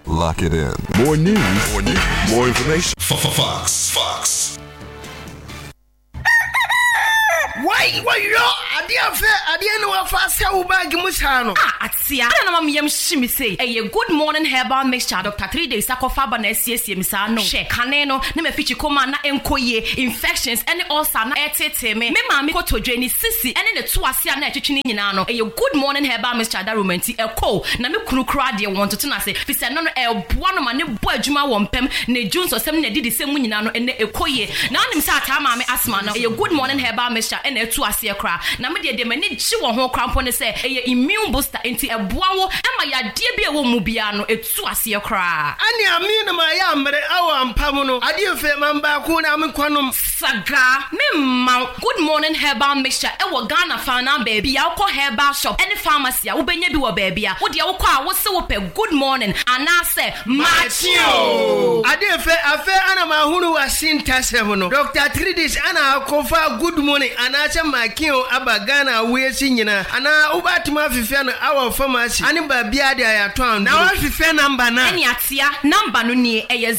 Lock it in. More news. More information. Fox. Why you I didn't know if I saw bag Musano. Atia, I don't know yam shimi say. A good morning herbal mixture, Dr. 3 days, Sakofaba, SCSM, Sano, Shek, Caneno, Nemefichikoma, Enkoye, infections, and also me, mammy, Koto Jenny, Sissy, and in the 2 Asia net Chininano. A good morning herbal mixture, that romantic, a co, Nami Krukra, wanted to say, Pisano, one of my new boy Juma Wampem, Ne Jones or 7 did the same Winano, and Ekoye. Now, I'm Satama, Asmano, a good morning herbal mixture, and a 2 Asia cra. Namidi de mani chiwo ho krampone se eye immune booster enti eboawo ema ya die bia wo mubia no etu ase kra ani amina ma ya mre awa mpam no ade fe mamba ko na amkwanom saga memma good morning herbal mixture e wo Ghana fana baby ya ko herbal shop any pharmacy a wo benya bi wo baby a wo de wo kwa wo se wo pe good morning ana se machio ade fe afe ana ma hunu wa sintasem no Dr. Tridis ana kofa good morning ana se makio aba Ghana we sinyina ana ubatuma fifia no our pharmacy ani ba bia de ayaton na wa fifia number na ani atia number no ni e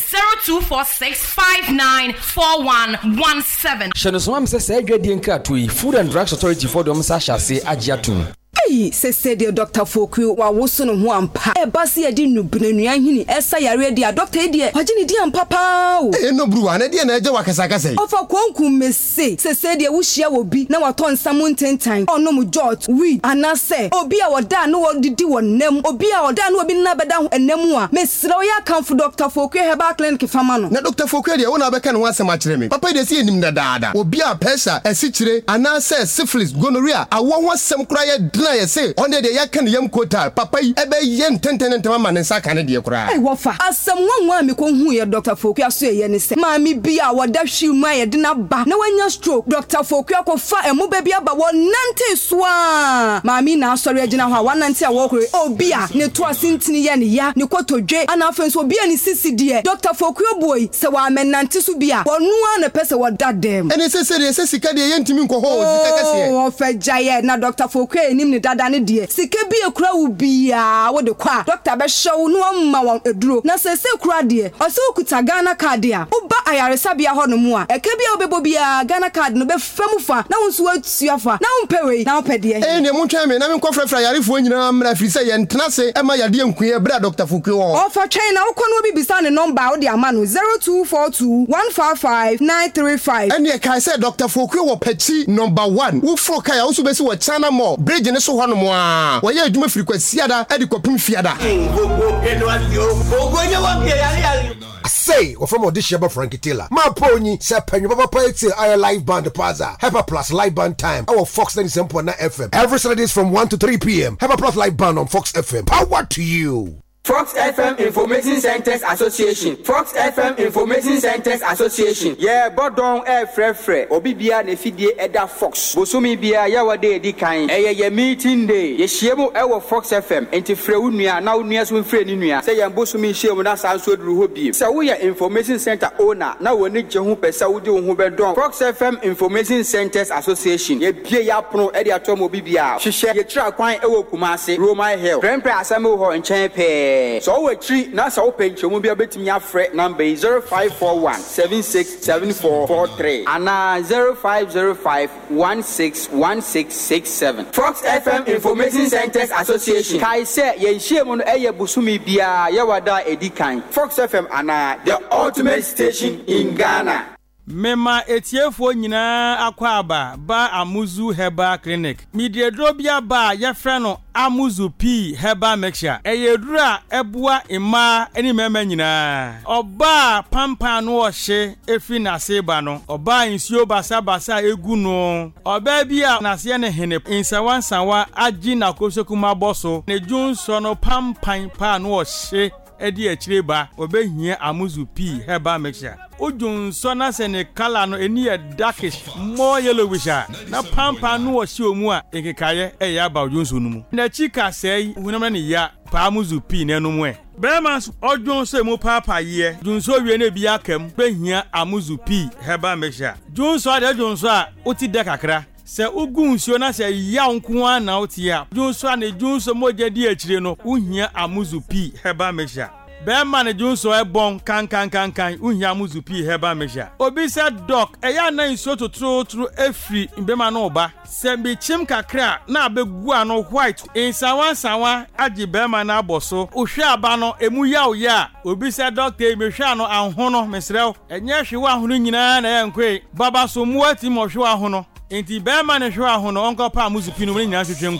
0246594117 Shano so am say adwadie nka to Food and Drugs Authority for dem sa hyase agiatum say Dr. Foku wa woso no ho ampa e ba se edi nubenanua hini esa yare dia doctor e dia agini dia ampa pa o no bruwa na dia na eje wakasa kasa ofa kwanku mese se dia wo hia wo bi na waton samu ntentan ono mu jot we anase obi a woda no wodidi wonam obi a woda no obi na beda ho enam a mesira wo ya kan fu Dr. Foku Herbal Clinic fama no na Dr. Foku dia wo na beka no asem akire me papa dia se enim dadaada obi a pressure esichire anase syphilis gonorrhea awo ho asem kura ye dna say on the yakan yam quota papa ebe yen tenten mama ne saka ne de kura wo fa asem wanwa me ko hu ye Dr. Foku aso ye ne se maami bia woda hwimu aye de na ba na wanya stroke Dr. Foku akofa emu ba bia ba wonante soa maami na asori agina ho wonante a wo kure obi a ne to asintini ye ne ya ne kotodwe ana afenso obi a ne sisi de Dr. Foku boy se wa menante so bia wonu na pese woda dem ene se sika de ye ntimi nko ho sika kase o fa jaye na Dr. Foku enim ne dada ne de sika bi ekura wo bia wo de kwa doctor be show no amma won eduro na se kura de o se okuta Ghana card a wo ba ayaresa bia ho no mu a eka bia obebo bia Ghana card no be famu fa na wo so atuafa na wo pewe na wo pede ne mo twa me na me nkofrafra yarefo nyina mra firi se ye ntena se ema yade enkuye bra Dr. Foku wo o fa twen na wo kono bi bisa ne number wo de ama no 0242155935 ene kai se Dr. Foku wo pachi number 1 wo fro kai wo so be se wo chana mo bridge ne so ho no mo a wo ye adwuma firi kwasiada edi kopim fiada say or from audition by Frankie Taylor ma pony se panyu papa party our live band plaza Hyper Plus live band time our Fox 97.9 FM every Saturdays from 1 to 3 p.m. Hyper Plus live band on Fox FM. Power to you. Fox FM Information Centers Association. Fox FM Information Centers Association. Yeah, but don't frefre. Obibia ne fidie eda Fox. Bosumi bia ya wade edi kan. Ye meeting day. Ye shiemu ewo Fox FM. Enti fre unua na unua so mfre ni nua. Say ye bosumi shiemu na sanso duru ho bi. Say wo ye Information Center owner na woni je ho pesa wodi ho be don. Fox FM Information Centers Association. Ye bie ya pono edi atom obibia. Hwehwe ye tra kwan ewo Kumase Roman Hill. Prempre asemo ho nchen pe. So we tree na so penchemu bia betimi afre number 0541767443 ana 0505161667. Fox FM Information Centers Association. Kai se ye nhyiemu no eye busumi bia ye wada edikan. Fox FM ana the ultimate station in Ghana. Mema etiefo nyina akwaba ba Amuzu Herbal Clinic. Midiedrobia ba yefre no Amuzu P Herbal Mixture. Eyedura ebua ima eni mema nyina. Oba pampa no ohye efi na seba no. Oba insuo basa egu no. Oba bia na se ne hene insawansawa agi na kosokuma boso. Ne junso no pampan pa no ohye edi echireba obehia Amuzu P Herbal Mixture. Ujun sona sene kala no eni e darkish more yellowish na pampa no ohye omu a ekekaye eya ba ujun so numu na chika sei hunam na ya pa Amuzu P na no mu e bema ojun so mu papa ye jun so wie na bi akam behia Amuzu P Herbal Mixture jun so ade jun so a oti de kakra se ugun sio na se ya nko an na otia jun so na jun so moje di achire no uhia Amuzu P Herbal Mixture bɛrima ne junso ɛbɔn kan uhia amuzu pii herbal mixture obi sɛ doc ɛyɛ na nsuo totoro efiri mbɛma no ba sɛ bi chim kakra na abegu ano white insawa agi bɛrima na abɔso uhwe aba no emu ya obi sɛ doctor mehwe ano ahono mesrɛw ɛnyɛ hwe ahono nyinaa na yɛ nkwe baba so muati mo hwe ahono enti bɛrima ne hwe ahono onkopa amuzu pii no nyinaa hwehwem